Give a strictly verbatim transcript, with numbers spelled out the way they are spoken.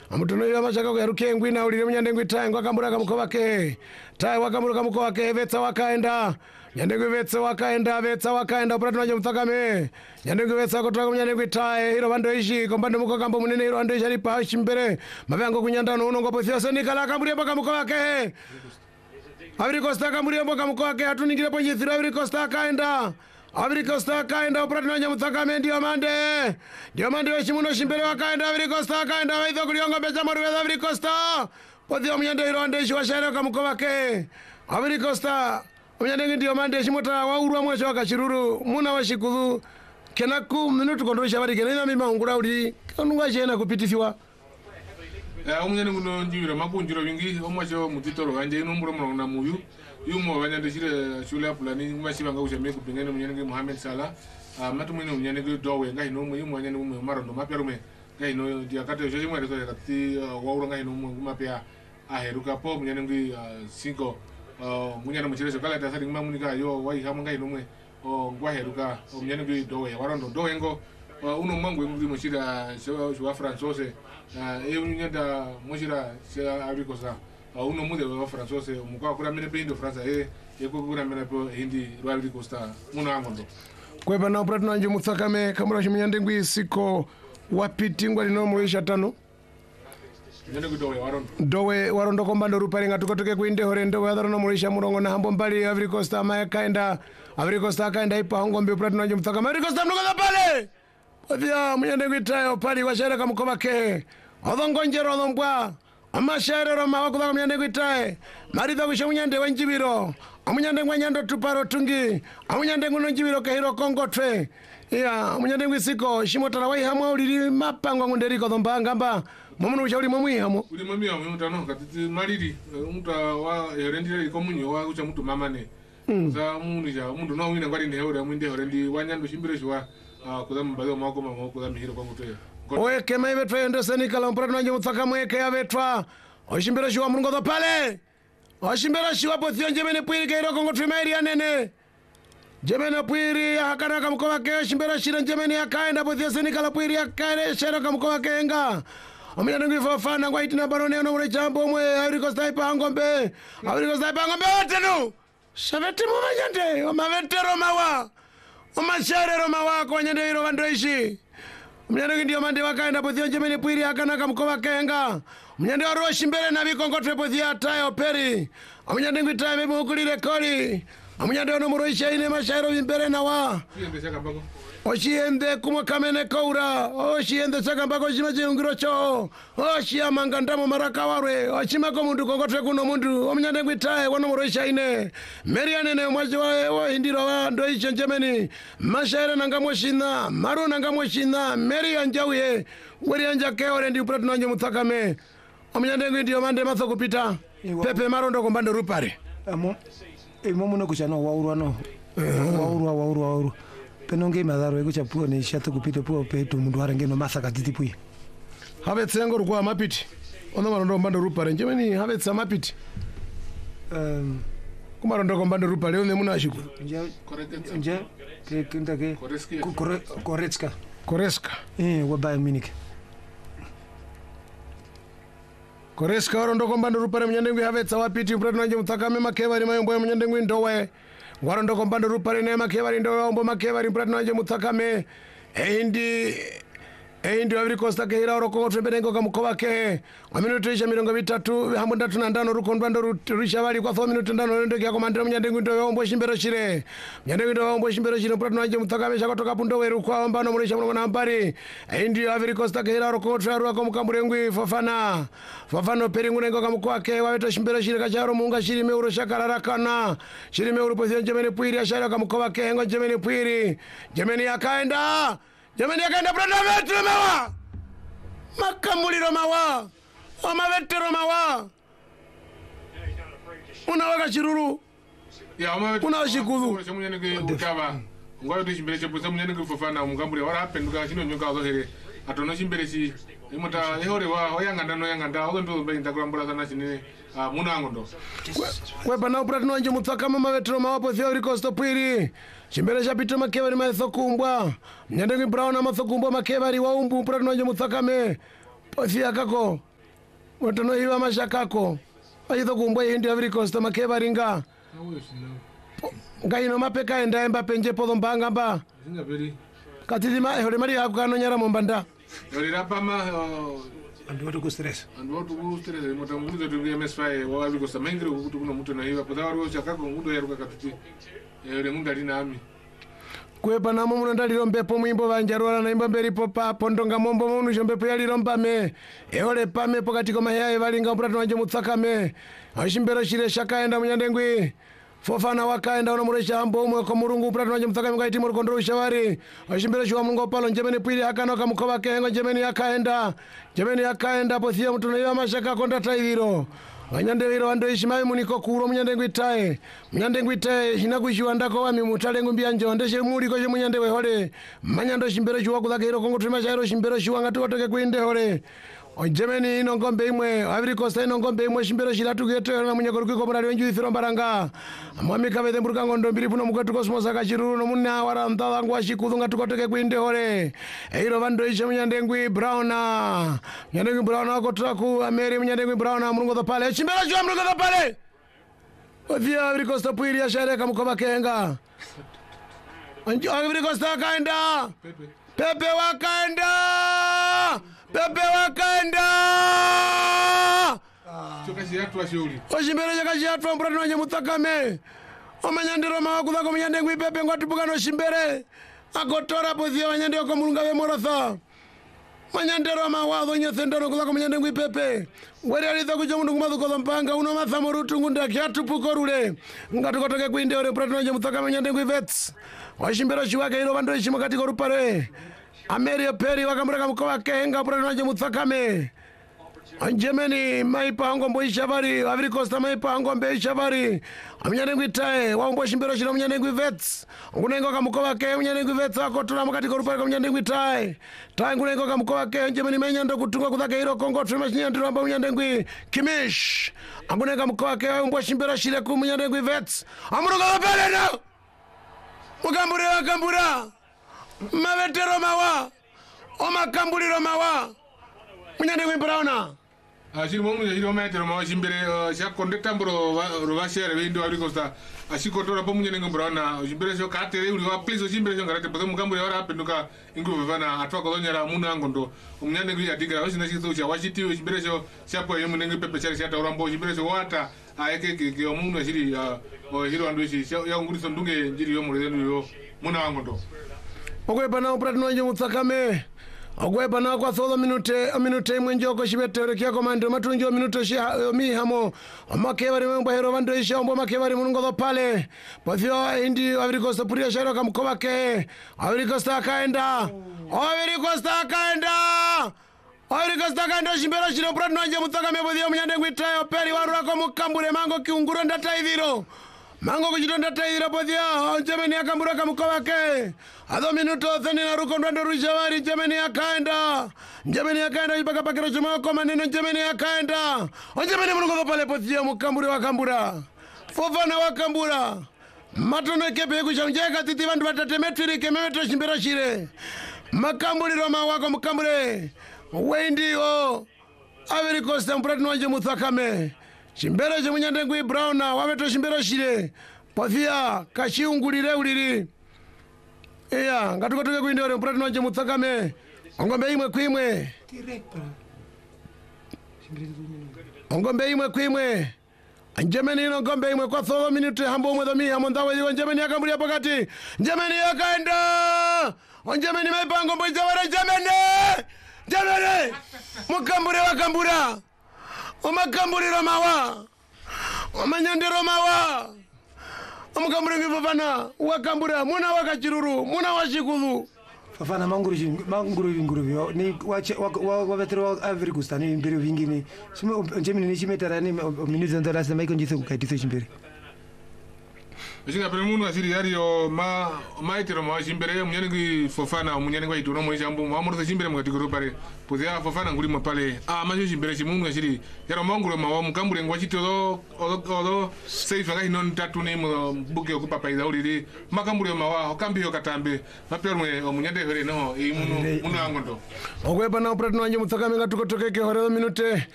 amutonoira mashaka ko yaruke ngwina ulire munyandengwi taye ngwakamura kamukova ke taye wakamura kamukova ke vetsa wakaenda nyandengwi vetsa wakaenda vetsa wakaenda pratino nje mutsakame nyandengwi vetsa kutoka munyandengwi taye hiro vando ishi kombande mukokambo munene hiro vando ishi pa chimbere mavango kunyandano uno ngopo thiosa nikala kamuri pakamukova ke Avri Costa kamuri pakamukova ke atuningire ponje thiro Avri Costa kaenda Avri Costa kaenda upratino nje mutsakame ndio mande ndio mande weshi muno chimbere wakaenda Avri Costa kaenda waitho kulionga becha maru ya Avri Costa pothio munyande hiro vando ishi washaira kamukova ke Avri Costa Unyandengwi ndio mande shimota waurwa mwesho wakashiruru muna washikudu kenaku minutu kondosha bari kena mima ungura uri kanunga shena kupitisiwa eh umunyandengu no njibira makunjiro bingi omwasho mutitoro wanje inumburo muno na muyu yumo banyande shire shule apulani mwashibanga ushame kupingene munyandengu Mohamed Salah amatu mwino munyandengu dowe ngai no muyu munyandengu mu marondo maperume ngai no diakate joje mwere so yakati waurwa ngai no mu mapea aheruka po munyandengu cinco Uh, munyana muchirezo kala tasari mamunika yo wai hamanga inomwe o ngwaheruka o munyana gwi dowe warondo dowengo uh, uno mangwe ngwi muchira shwa francose uh, e munyanda muchira sha abikosa uh, uno mude wa francose mukwa kura mene pe indo franca e e ko kura mene pe hindi rwali costa muno angondo kweba na pratino nje mutsakame kamura shimunyande ngwi siko wapitingwa lino muisha tano dowe warondo kombando rupari ngatukotoke kuinde horendo wadharono mulisha murongo na hambo mbali Ivory Coast ama kaenda Ivory Coast kaenda ipa hongombe pratino nje mutsakame Ivory Coast mnoga pale pothia munyande ngwitayo pali washaira kamukova ke odongo njero odombwa amashaira roma wakudha munyande ngwitaye maritha kusha munyande wenjibiro amunyande ngwanyando tuparo tungi amunyande nguno njibiro kehiro kongotwe iya munyande ngwisiko shimotala wai hamwa uliri mapangwa ngunderiko domba ngamba Mumunu ushauri mumwi hamo. Uli mami hamo mutano katiti mariri muta wa herendire iko munyo wa ucha mutu mamane. Za mundu ja mundu no wina ngari ndi hore mwinde hore ndi wanyando shimbire shwa kuza mbazo mako mako kuza mihiro kwa mutoya. Oye kema ivetwa endo senikala mpratino nje mutsaka mweke yavetwa. Oshimbire shwa mungodo pale. Oshimbire shwa pothio njemene pwiri kairo kongo trimairi anene. Jemene pwiri hakana kamukova ke oshimbire shira njemene yakaenda pothio senikala pwiri yakaire shera kamukova ke enga. Omunyandengwi Fofana ngwa itina barone ono mure chambo mwe Ivory Coast ipa hangombe Ivory Coast ipa hangombe watenu shaveti mumanyande omavetero mawa omasharero mawa kwa nyande hiro vandoishi omunyandengwi ndio mande wakaenda pothio njemene pwiri akanaka mkova kenga omunyande waroshi mbele na vikongotwe pothia tayo peri omunyandengwi tayo mebe ukulire koli omunyande ono muroisha ine mashairo vimbele na wa Oshiende kumwa kamene kaura Oshiende saka mbako shima chiungiro cho Oshia mangandamo maraka warwe Oshima ko mundu kongotwe kuno mundu Omunyande ngwitae wano moroisha ine Meriane ne mwaji wa, wa hindiro wa ndoisha njemeni Mashaire nanga mwashina Maru nanga mwashina Meri anjauye Weri anja keore ndi upratino nje mutakame Omunyande ngwindio mande matho kupita Pepe marondo kumbando rupare Amo Emo muno kushano waurwa no Waurwa waurwa waurwa Penonge madharo ego chapuo ni shatu kupita puo petu mundu harangeno masaka titipui. Habetsengo rukwa mapiti. Ono marondo mbando rupare njemeni habetsa mapiti. Um kumarondo kombando rupare one munashiku. Nje nje ke kinda ke Koretska. Koreska. Eh wa Bayern Munich. Koreska warondo kombando rupare munyandengwi habetsa wapiti pratino nje mutakame makeva ri mayombo munyandengwi ndowe. Warondo kombando rupare ne makevari ndo ombo makevari pratino nje mutakame eindi eindi Ivory Coast kehira oroko trembengo kamukova ke aminutu isha mirongo mitatu hambo ndatu na ndano rukombando rurisha bali kwa tho minutu ndano ndo kya komandira munyandengwi ndo ombo shimbero shire munyandengwi ndo ombo shimbero shire pratino nje mutakame shakotoka pundo weru kwa ombano murisha muno na mbari eindi Ivory Coast kehira oroko traru kwa mukambulengwi Fofana Fofana peringunengo kamukova ke waweto shimbero shire kacharo munga shiri meuro shakararakana shiri meuro pothio njemene pwiri ashara kamukova ke hengo njemene pwiri njemene yakaenda Jamani yakaenda pratino vetro mawa Makamuliro mawa Omavetero mawa Unawaka shiruru Unawashikudu Munyandengwi ukava Ngwayo tushimbere chepusa munyandengwi Fofana Mugamburi wara hapenduka chino nyonga wazohere Atono shimbere shi Imuta ehore wa oyanganda no yanganda Ogondo mbe intakulambura sana chine Muna angondo Kwepa na upratino nje mutakama mavetro mawa pothio Ivory Coast pwiri Chimbere chapito makevari mathokumbwa Munyandengwi Brown amathokumbwa makevari waumbu pratino nje mutakame pothia kako Motono hiwa mashakako. Ayitho kumbwa hindi Ivory Coast makeba ringa. Ngaino mapeka enda emba penje podo mbanga ba. Singa beri. Katidima ehole mari hakano nyara mombanda. Yori rapama Andu ku stress. andu tu stress motambuzo tu M S five wa Ivory Coast mengiro kutu kuna mtu na hiwa kwa sababu shakako ngudo yaruka katuti. Yori munga dina ami. Kwepa na mumu ndaliro mbepo mwimbo banjarora na imba mberi popa pondonga mombo munu jombepo yaliro mbame ehole pame pokati koma yae valinga mprato wanje mutsakame ashimbero shire shakaenda munyandengwi Fofana wakaenda ona muresha ambo umwe kwa murungu mprato wanje mutsakame ngaiti murukondoro shawari ashimbero shwa mungo palo njemeni pili akana kamukova kengo njemeni yakaenda njemeni yakaenda pothia mtu na mashaka konda taiviro Wanyandewiro wando ishimai muniko kuro munyandengwi tae munyandengwi tae hinakuishiwa ndako wami mutalengu mbia njonde muri ko munyandewe hole manyando shimbero shuwa kudaka hiro kongo tuma shairo shimbero shuwa ngatu watoke kuinde hole Ojemeni ino ngombe imwe Ivory Coast ino ngombe imwe shimbero shilatu geto na munyakoro kwiko murali wenju ithiro mbaranga mwami kabethe mburuka ngondo mbiri puno mukatu kosmos akachiruru no munna wara ndala ngwa shikudhu ngatu kotoke kuinde hole eiro vando ishe munyandengwi Browna munyandengwi Browna akotraku ameri munyandengwi Browna murungo do pale shimbero shuwa murungo do pale Othia Ivory Coast puiri ya shere kamukova kenga Ivory Coast akaenda Pepe wakaenda Pepe wakaenda Chokashi yatu wa shauri Oshimbero chokashi yatu wa mbrani wanye mutakame Omanyandiro mawakuza kuminyandengwi Pepe ngwatipuka no shimbere Akotora pothia wanyandiro kumulunga we morotha Manyandiro mawadho nyethendo kuza kuminyandengwi Pepe Wari alidha kuja mundu kumadhu koza mpanga Uno mathamo rutu ngunda kiatu pukorule Ngatukotoke kuinde ore mbrani wanye mutakame manyandengwi vets Oshimbero shiwake hilo vando ishima katiko rupare Amerio peri wakamuraka mkoa kenga mbrani wanye mutakame Anjemeni maipa hango mbo ishavari Ivory Coast maipa hango mbe ishavari Mnyandengwi tae Wambo shimbero shino mnyandengwi vets Ngunengo kamukowa ke mnyandengwi vets Akotura mkati korupari mnyandengwi tae Tae ngunengo kamukowa ke Anjemeni menyando kutunga kudhake hiro kongo Tumesh nyandiro amba mnyandengwi Kimish Ngunengo mkowa ke Wambo shimbero shile ku mnyandengwi vets Amuruka wapele na Mukambure wakambura Mavetero mawa Omakambuliro mawa Mnyandengwi Browna Ashiri momu ya hiro metero mawa shimbere Shia kondekta mbro roba shere Wendo Ivory Coast Ashikotora po Mnyandengwi Browna Shimbere shio katere uli wa please shimbere shio ngarate Pasa mukambure wara penduka Ingu vivana Atwa kolonya la muna angondo Mnyandengwi adigra Washina shito Shia washiti Shimbere shio Shia kwa yu Mnyandengwi Pepe Shia Shia urambo Shimbere shio wata Aeke kike Omungu ashiri Hiro andoishi Shia unguri sondunge Njiri yu murezenu yu Muna angondo Ogwepa na uprati nonje mutsakame Ogwepa na kwa thodo minute minute mwenjoko shibete rekia komando matunjo minute shi mi hamo makevari mwe hero vando isha ombo makevari munungo do pale pothio indi Ivory Coast puria sharo kamkoba ke Ivory Coast akaenda Ivory Coast akaenda Ivory Coast akaenda shimbero shino uprati nonje mutsakame pothio mnyandengwi tayo peri warura ko mukambure mango kiunguro ndata iviro Mango kuchitonda taira pothia Njemeni akambura kamukowa ke Adho minuto thani na ruko ndwando rushavari Njemeni akaenda Njemeni akaenda Ipaka pakiro chumao koma nino Njemeni akaenda Njemeni munungo pale pothia Mukambure wakambura Fofana wakambura Matono kepe kusha mjeka titi vandu watate metri Kememetro shimbero shire Makamburi roma wako mukambure Wendi o Ivory Coast mprati nwanje muthakame Shimbero je Mnyandengwi Browna wameto shimbero shire pothia kashiungulire uliri Eya ngatukotoke kuinde ore mprati nonje mutsakame Ongombe imwe kwimwe Ongombe imwe kwimwe Njemeni ino ngombe imwe kwa thodo minute hambo umwe dhomi hamo ndawe liwa Njemeni yakambuli ya pakati Njemeni yakaenda Njemeni maipa ngombo ijawara Njemeni Njemeni Mukambure wakambura Omakambuliro mawa Omanyandiro mawa Omukambure ngifofana Wakambura Muna wakachiruru Muna washikudhu Fafana manguru manguru nguru ni wache wavetero Ivory Coast ni mbere vingine sima Njemeni ni chimetara ni minuto ndala sema iko njithu kaititho chimbere Shinga pere mundu asiri yari yo ma maitero ma shimbere Mnyandengwi Fofana Mnyandengwi ituno mwe jambo ma murtha shimbere mkatikoro pare Pozia Fofana nguri mapale ah majo shimbere chimundu asiri yaro manguro ma wa mukambure ngwachito do odo safe ga hinon tatu ne mu buke okupa paida uriri makambure ma wa okambi yo katambe mapere Mnyandengwi no e munu munu angondo Ogwepa na uprati nonje mutsakame ngatukotoke ke hore minute